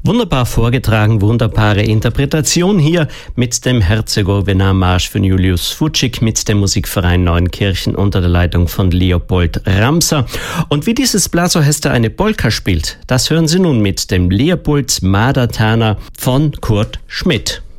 Wunderbar vorgetragen, wunderbare Interpretation hier mit dem Herzegowina-Marsch von Julius Fučík mit dem Musikverein Neuenkirchen unter der Leitung von Leopold Ramser. Und wie dieses Blasorchester eine Polka spielt, das hören Sie nun mit dem Leopold Madertaner von Kurt Schmidt.